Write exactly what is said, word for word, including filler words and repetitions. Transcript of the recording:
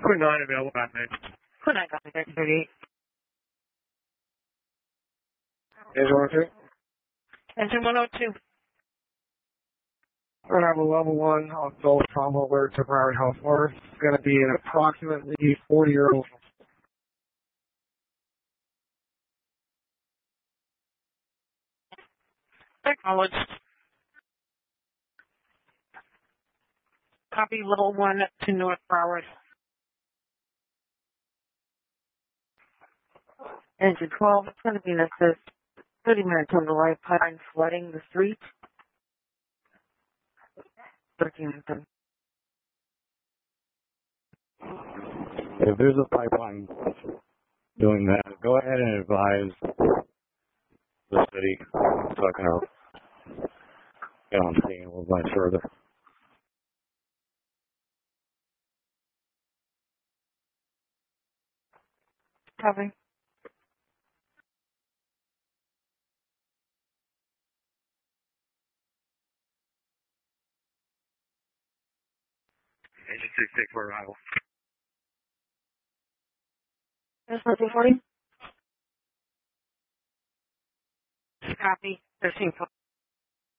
Crew nine available at night. Crew nine, copy, thirteen thirty-eight. Engine one oh two. Engine one oh two. We're going to have a level one on Phil's combo alert temporary health order. It's going to be an approximately forty-year-old. Acknowledged. Copy level one to North Broward. Engine twelve, it's going to be an assist. thirty minutes on the right pipeline flooding the street. thirteen minutes. If there's a pipeline doing that, go ahead and advise the city so I can get on scene a little bit further. Copy. Engine six six for arrival. There's thirteen forty. Copy. thirteen forty.